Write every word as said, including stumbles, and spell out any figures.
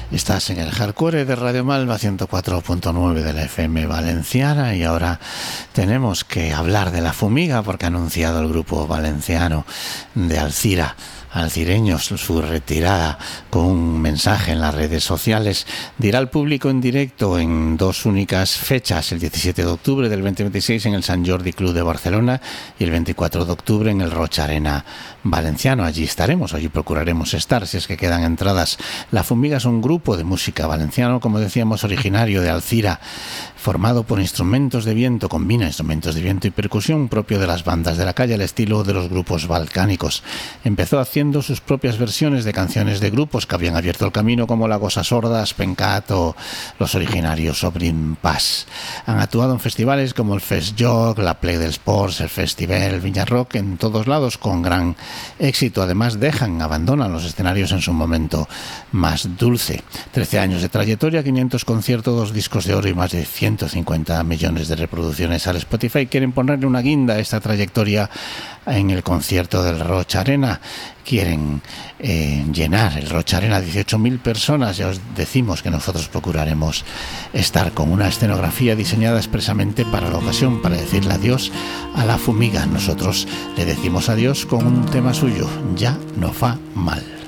Estás en el Hardcore de Radio Malva ciento cuatro punto nueve de la F M valenciana y ahora tenemos que hablar de La Fumiga porque ha anunciado el grupo valenciano de Alzira, alcireños, su retirada con un mensaje en las redes sociales. Dirá al público en directo en dos únicas fechas, el diecisiete de octubre del veinte veintiséis en el Sant Jordi Club de Barcelona y el veinticuatro de octubre en el Roig Arena valenciano. Allí estaremos, allí procuraremos estar si es que quedan entradas. La Fumiga es un grupo de música valenciano, como decíamos, originario de Alzira, formado por instrumentos de viento, combina instrumentos de viento y percusión propio de las bandas de la calle al estilo de los grupos balcánicos. Empezó haciendo sus propias versiones de canciones de grupos que habían abierto el camino como La Gosa Sorda, Spencat o los originarios Sobrin Pass. Han actuado en festivales como el Fest Jog, la Play del Sports, el Festival Viña Rock, en todos lados con gran éxito. Además dejan, abandonan los escenarios en su momento más dulce. trece años de trayectoria, quinientos conciertos, dos discos de oro y más de ciento cincuenta millones de reproducciones al Spotify. Quieren ponerle una guinda a esta trayectoria en el concierto del Roig Arena. Quieren eh, llenar el Roig Arena, dieciocho mil personas. Ya os decimos que nosotros procuraremos estar con una escenografía diseñada expresamente para la ocasión, para decirle adiós a La Fumiga. Nosotros le decimos adiós con un tema suyo, Ya no fa mal.